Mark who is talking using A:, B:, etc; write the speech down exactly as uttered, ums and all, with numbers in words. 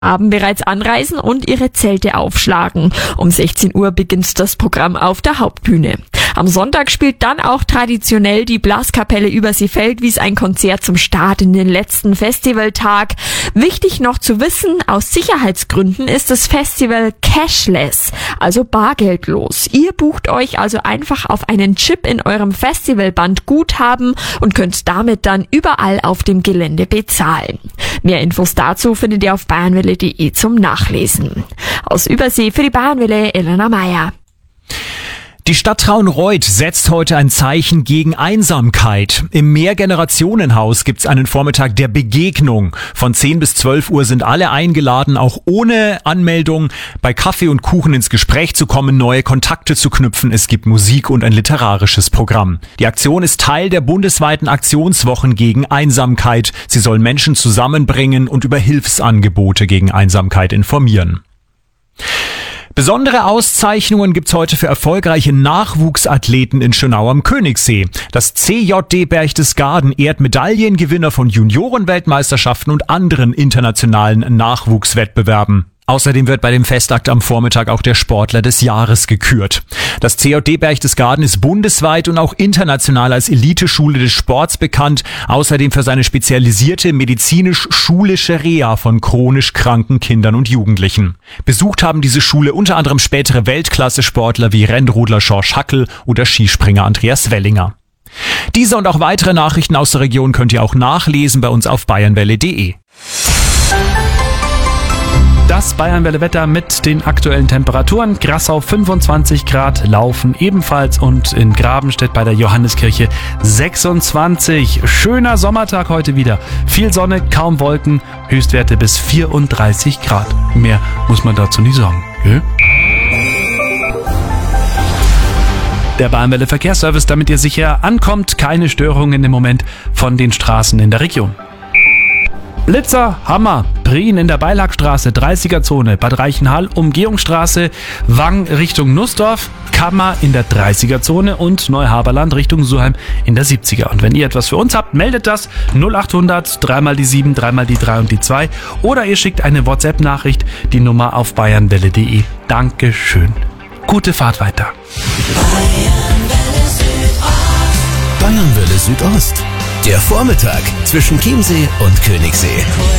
A: Abend bereits anreisen und ihre Zelte aufschlagen. Um sechzehn Uhr beginnt das Programm auf der Hauptbühne. Am Sonntag spielt dann auch traditionell die Blaskapelle Überseefeld-Wies ein Konzert zum Start in den letzten Festivaltag. Wichtig noch zu wissen, aus Sicherheitsgründen ist das Festival cashless, also bargeldlos. Ihr bucht euch also einfach auf einen Chip in eurem Festivalband Guthaben und könnt damit dann überall auf dem Gelände bezahlen. Mehr Infos dazu findet ihr auf bayernwelle punkt de zum Nachlesen. Aus Übersee für die Bayernwelle Elena Meyer.
B: Die Stadt Traunreut setzt heute ein Zeichen gegen Einsamkeit. Im Mehrgenerationenhaus gibt's einen Vormittag der Begegnung. Von zehn bis zwölf Uhr sind alle eingeladen, auch ohne Anmeldung bei Kaffee und Kuchen ins Gespräch zu kommen, neue Kontakte zu knüpfen. Es gibt Musik und ein literarisches Programm. Die Aktion ist Teil der bundesweiten Aktionswochen gegen Einsamkeit. Sie soll Menschen zusammenbringen und über Hilfsangebote gegen Einsamkeit informieren. Besondere Auszeichnungen gibt's heute für erfolgreiche Nachwuchsathleten in Schönau am Königssee. Das C J D Berchtesgaden ehrt Medaillengewinner von Juniorenweltmeisterschaften und anderen internationalen Nachwuchswettbewerben. Außerdem wird bei dem Festakt am Vormittag auch der Sportler des Jahres gekürt. Das C J D Berchtesgaden ist bundesweit und auch international als Eliteschule des Sports bekannt, außerdem für seine spezialisierte medizinisch-schulische Reha von chronisch kranken Kindern und Jugendlichen. Besucht haben diese Schule unter anderem spätere Weltklasse-Sportler wie Rennrodler Schorsch Hackel oder Skispringer Andreas Wellinger. Diese und auch weitere Nachrichten aus der Region könnt ihr auch nachlesen bei uns auf bayernwelle punkt de.
C: Das Bayernwelle-Wetter mit den aktuellen Temperaturen. Grassau fünfundzwanzig Grad, Laufen ebenfalls und in Grabenstedt bei der Johanneskirche sechsundzwanzig. Schöner Sommertag heute wieder. Viel Sonne, kaum Wolken, Höchstwerte bis vierunddreißig Grad. Mehr muss man dazu nie sagen. Ja? Der Bayernwelle Verkehrsservice, damit ihr sicher ankommt. Keine Störungen im Moment von den Straßen in der Region. Blitzer, Hammer, Prien in der Beilagstraße, dreißiger Zone, Bad Reichenhall, Umgehungsstraße, Wang Richtung Nussdorf, Kammer in der dreißiger Zone und Neuhaberland Richtung Suheim in der siebziger. Und wenn ihr etwas für uns habt, meldet das null achthundert, dreimal die sieben, dreimal die drei und die zwei oder ihr schickt eine WhatsApp-Nachricht, die Nummer auf bayernwelle punkt de. Dankeschön. Gute Fahrt weiter.
D: Bayernwelle Südost. Der Vormittag zwischen Chiemsee und Königssee.